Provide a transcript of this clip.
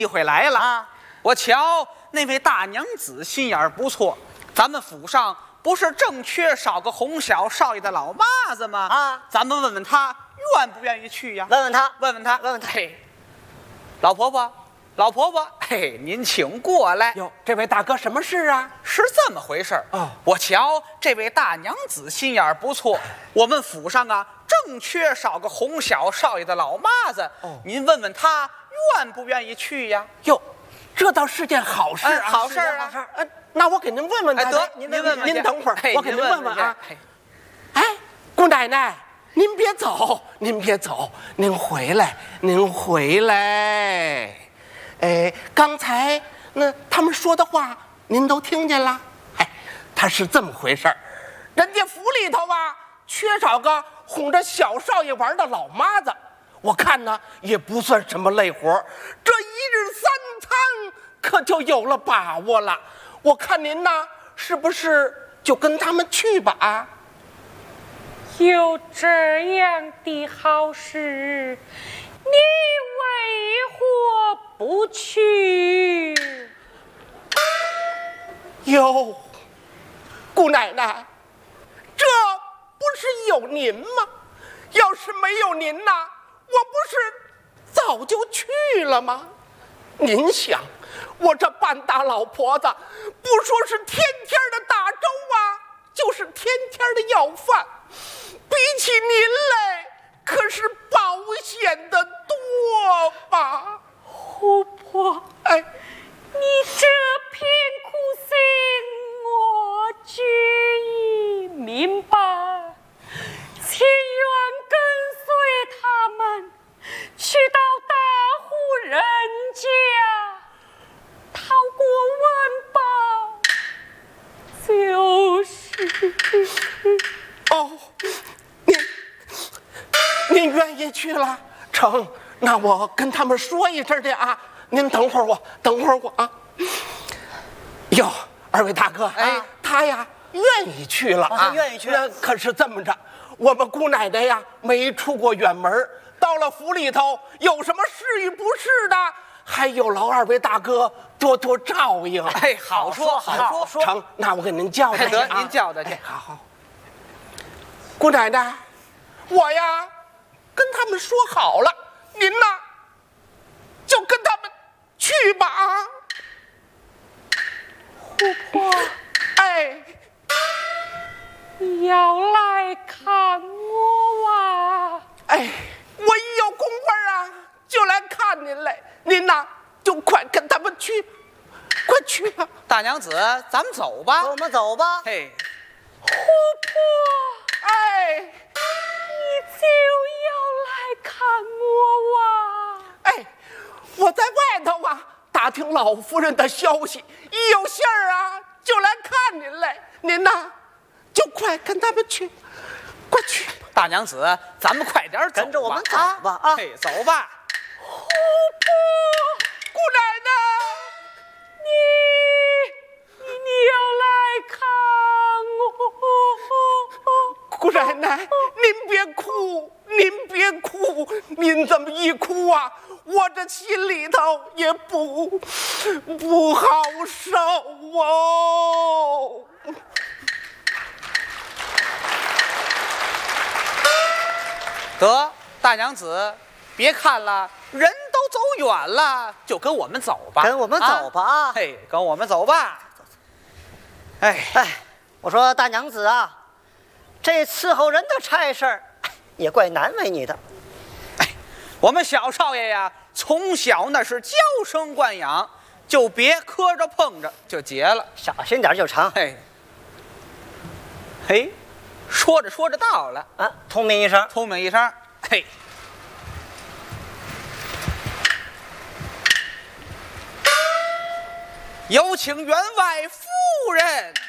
一回来了啊！ 我瞧那位大娘子心眼儿不错，咱们府上不是正缺少个哄小少爷的老妈子吗？ 啊， 咱们问问他愿不愿意去呀？ 问问他， 问问他， 问问他。 嘿，老婆婆，老婆婆，嘿，您请过来。 哟，这位大哥什么事啊？ 是这么回事儿哦我瞧这位大娘子心眼儿不错，我们府上啊正缺少个哄小少爷的老妈子。您问问他愿不愿意去呀？ 哟，这倒是件好事啊！ 好事儿啊！ 那我给您问问他。 得， 您问问去， 您等会儿，我给您问问啊。 嘿哎，姑奶奶，您别走，您别走，您回来，您回来。哎，刚才那他们说的话，您都听见了？哎，他是这么回事儿，人家府里头啊，缺少个哄着小少爷玩的老妈子。我看呢，也不算什么累活，这一日三餐可就有了把握了。我看您呢，是不是就跟他们去吧？啊？ 有这样的好事，你为何不去？ 哟，姑奶奶，这不是有您吗？要是没有您呐，我不是早就去了吗？您想，我这半大老婆子，不说是天天的打粥啊，就是天天的要饭，比起您来，可是保险的多吧？ 姑婆， 哎， 你这片苦心，我决意明白。情愿跟随他们去到大户人家，讨过温饱，就是哦，您愿意去了？成，那我跟他们说一声去啊。您等会儿我啊。哟，二位大哥， 哎， 他呀愿意去了啊， 他愿意去。 那可是这么着，我们姑奶奶呀没出过远门，到了府里头有什么是与不是的，还有劳二位大哥多多照应。 哎，好说好说。 成，那我给您叫他去啊。 得您叫他去。 好。姑奶奶，我呀跟他们说好了，您呢就跟他们去吧啊。 姑婆， 哎， 你要来看我啊？ 哎，我一有功夫啊就来看您来，您呐就快跟他们去，快去吧。 大娘子，咱们走吧。 我们走吧。 嘿， 姑婆， 哎你就要来看我啊？ 哎，我在外头啊打听老夫人的消息，一有信儿啊就来看您来，您呐就快跟他们去，快去吧。 大娘子，咱们快点走吧， 跟着我们走吧啊！ 嘿，走吧。 姑婆， 姑奶奶， 你要来看我？ 姑奶奶，您别哭，您别哭，您这么一哭啊，我这心里头也不好受哦。 得，大娘子，别看了，人都走远了，就跟我们走吧。 跟我们走吧啊！ 嘿，跟我们走吧。哎， 我说大娘子啊，这伺候人的差事儿也怪难为你的。 我们小少爷呀，从小那是娇生惯养，就别磕着碰着就结了。 小心点就成。 嘿，嘿，说着说着到了啊，通明一声， 聪明一声，嘿，有请员外夫人。